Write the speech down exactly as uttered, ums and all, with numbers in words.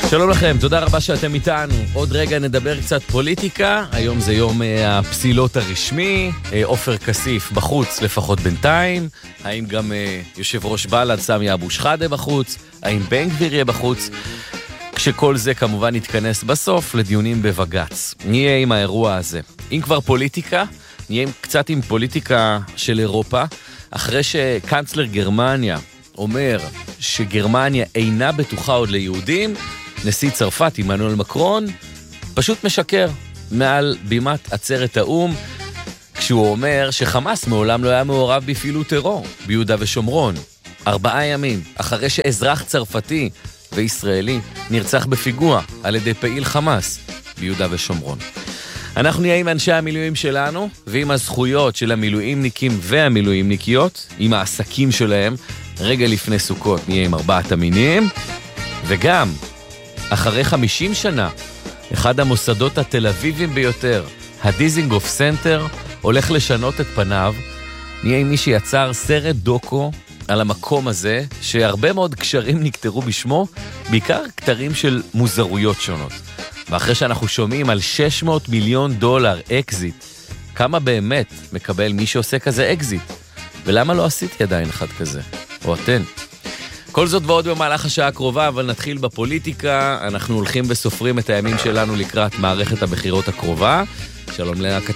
שלום לכם, תודה רבה שאתם איתנו. עוד רגע נדבר קצת פוליטיקה. היום זה יום אה, הפסילות הרשמי. אה, עופר כסיף בחוץ, לפחות בינתיים. האם גם אה, יושב ראש בל"ד סמי אבו שחאדה בחוץ? האם בן גביר יהיה בחוץ? כשכל זה כמובן יתכנס בסוף לדיונים בבג"ץ. נהיה עם האירוע הזה. אם כבר פוליטיקה, נהיה קצת עם פוליטיקה של אירופה. אחרי שקנצלר גרמניה אומר שגרמניה אינה בטוחה עוד ליהודים, נשיא צרפת, עמנואל מקרון, פשוט משקר מעל בימת עצרת האום, כשהוא אומר שחמאס מעולם לא היה מעורב בפעילות טרור ביהודה ושומרון. ארבעה ימים אחרי שאזרח צרפתי וישראלי נרצח בפיגוע על ידי פעיל חמאס ביהודה ושומרון. אנחנו נהיה עם אנשי המילואים שלנו, ועם הזכויות של המילואימניקים והמילואימניקיות, עם העסקים שלהם. רגע לפני סוכות נהיה עם ארבעת המינים, וגם אחרי חמישים שנה, אחד המוסדות התל אביבים ביותר, הדיזינגוף סנטר, הולך לשנות את פניו. נהיה עם מי שיצר סרט דוקו על המקום הזה, שהרבה מאוד קשרים נקטרו בשמו, בעיקר כתרים של מוזרויות שונות. ואחרי שאנחנו שומעים על שש מאות מיליון דולר אקזיט, כמה באמת מקבל מי שעושה כזה אקזיט? ולמה לא עשיתי עדיין אחד כזה? או אתן? כל זאת ועוד במהלך השעה הקרובה, אבל נתחיל בפוליטיקה. אנחנו הולכים וסופרים את הימים שלנו לקראת מערכת הבחירות הקרובה. שלום לכתב